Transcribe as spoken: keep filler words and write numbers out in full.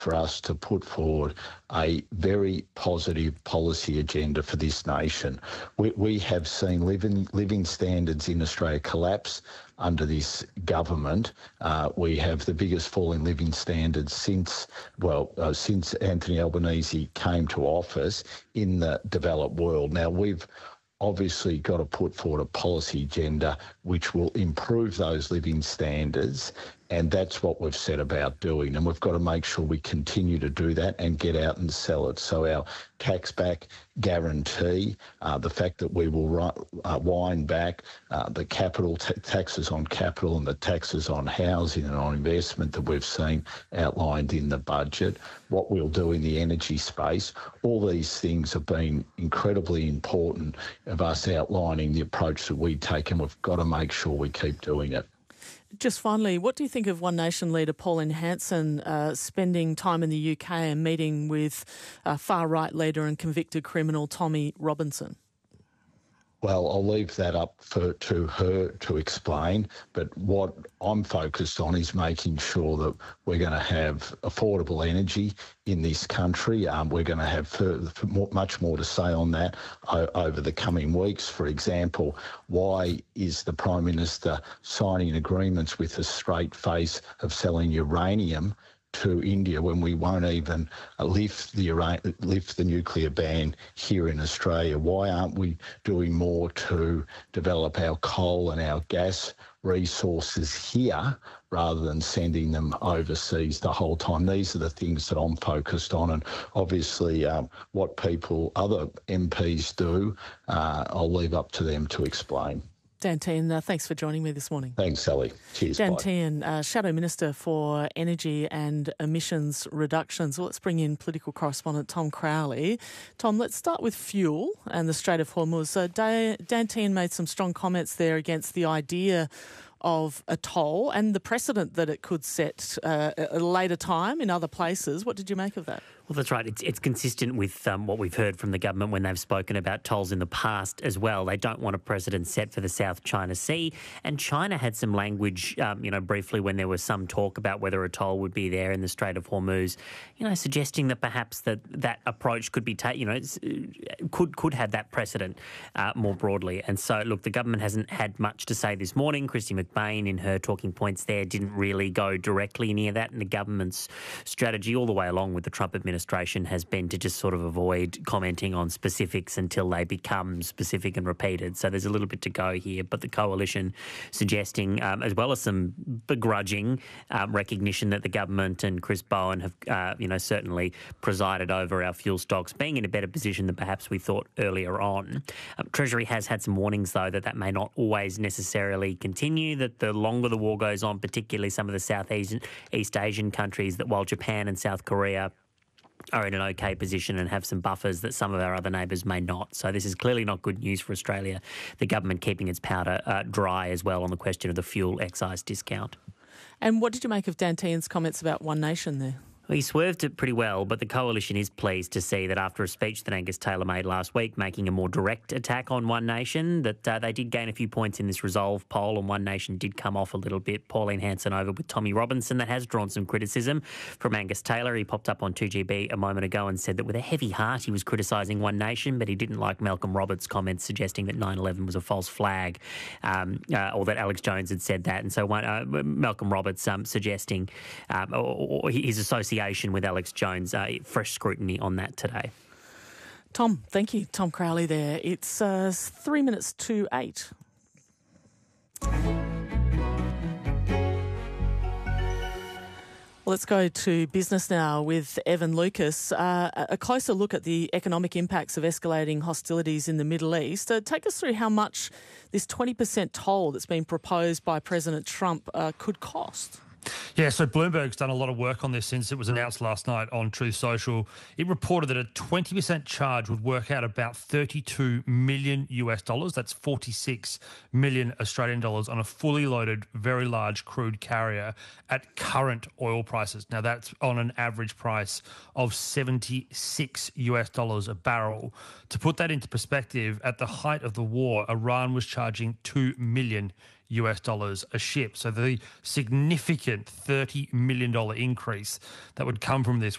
for us to put forward a very positive policy agenda for this nation. We, we have seen living, living standards in Australia collapse under this government. Uh, we have the biggest fall in living standards since, well, uh, since Anthony Albanese came to office in the developed world. Now, we've obviously got to put forward a policy agenda which will improve those living standards, and that's what we've set about doing. And we've got to make sure we continue to do that and get out and sell it. So our tax back guarantee, uh, the fact that we will uh, wind back uh, the capital t- taxes on capital and the taxes on housing and on investment that we've seen outlined in the budget, what we'll do in the energy space, all these things have been incredibly important of us outlining the approach that we take, and we've got to make sure we keep doing it. Just finally, what do you think of One Nation leader Pauline Hanson uh, spending time in the U K and meeting with uh, far-right leader and convicted criminal Tommy Robinson? Well, I'll leave that up for, to her to explain, but what I'm focused on is making sure that we're going to have affordable energy in this country. Um, we're going to have further, much more to say on that o- over the coming weeks. For example, why is the Prime Minister signing agreements with a straight face of selling uranium to India when we won't even lift the lift the nuclear ban here in Australia? Why aren't we doing more to develop our coal and our gas resources here rather than sending them overseas the whole time? These are the things that I'm focused on, and obviously um, what people, other M Ps do, uh, I'll leave up to them to explain. Dan Tehan, uh, thanks for joining me this morning. Thanks, Sally. Cheers. Dan bye. Tehan, uh, Shadow Minister for Energy and Emissions Reductions. Well, let's bring in political correspondent Tom Crowley. Tom, let's start with fuel and the Strait of Hormuz. Uh, Dan Tehan made some strong comments there against the idea of a toll and the precedent that it could set uh, at a later time in other places. What did you make of that? Well, that's right. It's, it's consistent with um, what we've heard from the government when they've spoken about tolls in the past as well. They don't want a precedent set for the South China Sea. And China had some language, um, you know, briefly when there was some talk about whether a toll would be there in the Strait of Hormuz, you know, suggesting that perhaps that, that approach could be taken, you know, it's, could could have that precedent uh, more broadly. And so, look, the government hasn't had much to say this morning. Christy McBain, in her talking points there, didn't really go directly near that. And the government's strategy all the way along with the Trump administration has been to just sort of avoid commenting on specifics until they become specific and repeated. So there's a little bit to go here. But the coalition suggesting, um, as well as some begrudging um, recognition that the government and Chris Bowen have, uh, you know, certainly presided over our fuel stocks, being in a better position than perhaps we thought earlier on. Um, Treasury has had some warnings, though, that that may not always necessarily continue, that the longer the war goes on, particularly some of the Southeast East Asian countries, that while Japan and South Korea are in an okay position and have some buffers that some of our other neighbours may not. So this is clearly not good news for Australia. The government keeping its powder uh, dry as well on the question of the fuel excise discount. And what did you make of Dan Tehan's comments about One Nation there? Well, he swerved it pretty well, but the coalition is pleased to see that after a speech that Angus Taylor made last week, making a more direct attack on One Nation, that uh, they did gain a few points in this Resolve poll, and One Nation did come off a little bit. Pauline Hanson over with Tommy Robinson. That has drawn some criticism from Angus Taylor. He popped up on two G B a moment ago and said that with a heavy heart he was criticising One Nation, but he didn't like Malcolm Roberts' comments suggesting that nine eleven was a false flag, um, uh, or that Alex Jones had said that. And so one, uh, Malcolm Roberts um, suggesting um, or, or his association with Alex Jones, uh, fresh scrutiny on that today. Tom, thank you. Tom Crowley there. It's uh, three minutes to eight. Let's go to business now with Evan Lucas. Uh, a closer look at the economic impacts of escalating hostilities in the Middle East. Uh, take us through how much this twenty percent toll that's been proposed by President Trump uh, could cost. Yeah, so Bloomberg's done a lot of work on this since it was announced last night on Truth Social. It reported that a twenty percent charge would work out about thirty-two million US dollars. That's forty-six million Australian dollars on a fully loaded, very large crude carrier at current oil prices. Now, that's on an average price of seventy-six US dollars a barrel. To put that into perspective, at the height of the war, Iran was charging two million U S dollars a ship. So the significant thirty million dollars increase that would come from this